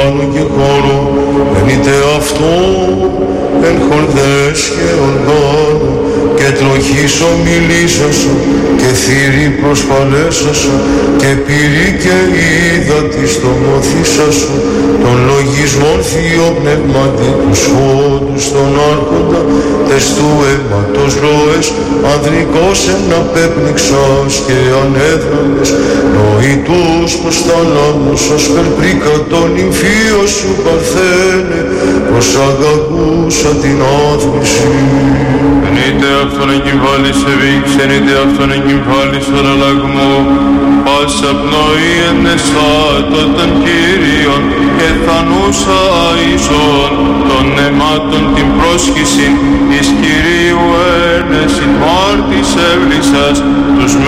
ουράνου και χώρου, ενείτε αυτό εν χορδές και οργάνου, και τροχής ομιλήσασο, και θύρη προσπαλέσασο, και πυρή και είδα της τομωθήσασο, των λογισμών θείο πνευματί, τους φόντους των άρχοντα, τες του αίματος ροές, ανδρικός εν απέπνιξας και ανέδρανες, νοητούς προς θαλάμους, ως περπρίκα τον νυμφίο σου παρθένε, προς αγαγούσα την άθμιση. Ενείτε αυτόν εγκυμβάλεις ευήξ, ενείτε αυτόν εγκυμβάλεις ολαλαγμό, πάσα πνοή εν εσάτω των Κύριων, και θανούσα αΐζων των αιμάτων την πρόσχησιν, εις Κυρίου ένεσιν μάρτης έβλησας, τους